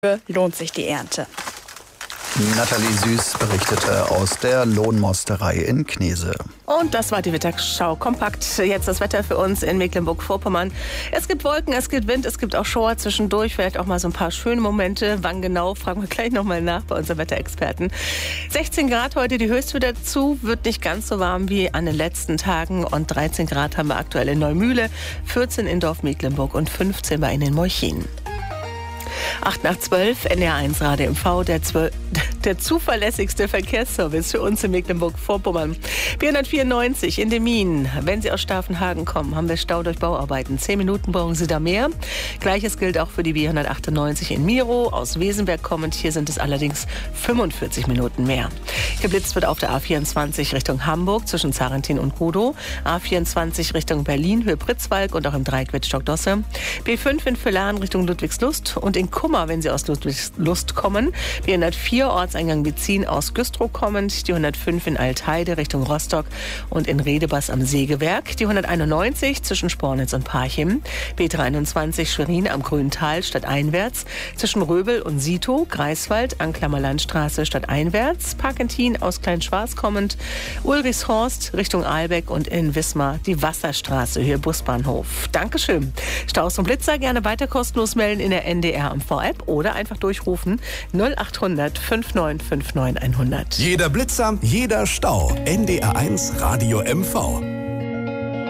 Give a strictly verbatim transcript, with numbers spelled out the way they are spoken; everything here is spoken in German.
lohnt sich die Ernte. Nathalie Süß berichtete aus der Lohnmosterei in Knese. Und das war die Wetterschau kompakt. Jetzt das Wetter für uns in Mecklenburg-Vorpommern. Es gibt Wolken, es gibt Wind, es gibt auch Schauer zwischendurch. Vielleicht auch mal so ein paar schöne Momente. Wann genau, fragen wir gleich nochmal nach bei unserem Wetterexperten. sechzehn Grad heute die Höchste dazu. Wird nicht ganz so warm wie an den letzten Tagen. Und dreizehn Grad haben wir aktuell in Neumühle, vierzehn in Dorf-Mecklenburg und fünfzehn bei Ihnen in Molchin. acht nach zwölf, N D R eins Radio M V, der, der zuverlässigste Verkehrsservice für uns in Mecklenburg-Vorpommern. vierhundertvierundneunzig in Demmin. Wenn Sie aus Stavenhagen kommen, haben wir Stau durch Bauarbeiten. Zehn Minuten brauchen Sie da mehr. Gleiches gilt auch für die B hundertachtundneunzig in Miro. Aus Wesenberg kommend, hier sind es allerdings fünfundvierzig Minuten mehr. Geblitzt wird auf der A vierundzwanzig Richtung Hamburg zwischen Zarentin und Rudow. A vierundzwanzig Richtung Berlin, Höhe Pritzwalk und auch im Dreieck Wittstock-Dosse. B fünf in Villaren Richtung Ludwigslust und in Kummer, wenn Sie aus Ludwigslust kommen. Die hundertvier Ortseingang Bezin aus Güstrow kommend. Die hundertfünf in Altheide Richtung Rostock und in Redebass am Sägewerk. Die hunderteinundneunzig zwischen Spornitz und Parchim. B dreiundzwanzig Schwerin am Grüntal stadteinwärts. Zwischen Röbel und Sito, Greifswald, Anklammer Landstraße stadteinwärts. Parkentin aus Kleinschwarz kommend. Ulrichshorst Richtung Ahlbeck und in Wismar die Wasserstraße, Höhe Busbahnhof. Dankeschön. Staus und Blitzer gerne weiter kostenlos melden in der N D R M V-App oder einfach durchrufen null achthundert fünfundneunzig fünfundneunzig hundert. Jeder Blitzer, jeder Stau. N D R eins Radio M V.